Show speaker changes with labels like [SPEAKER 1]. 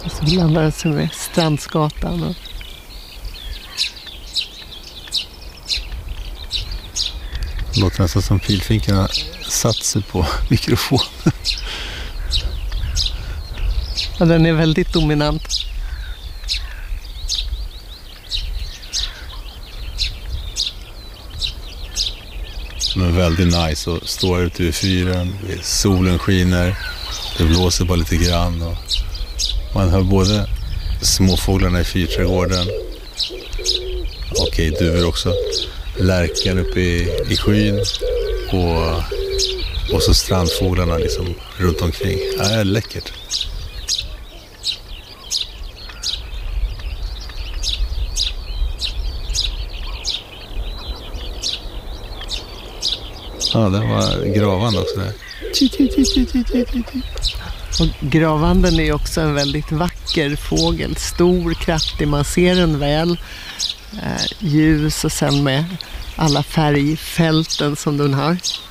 [SPEAKER 1] Och så blandar den sig med Strandsgatan. Och...
[SPEAKER 2] Det låter nästan som pilfinkarna satt sig på mikrofonen.
[SPEAKER 1] Ja, den är väldigt dominant.
[SPEAKER 2] Men väldigt nice att stå ute vid fyren. Solen skiner. Det blåser bara lite grann. Och man hör både småfåglarna i fyrträdgården. Okej, duvor också. Lärkan uppe i skyn. Och så strandfåglarna liksom runt omkring. Det är läckert. Ja, det var gravande också där.
[SPEAKER 1] Och gravanden är också en väldigt vacker fågel. Stor, kraftig, man ser den väl. Ljus och sen med alla färgfälten som den har.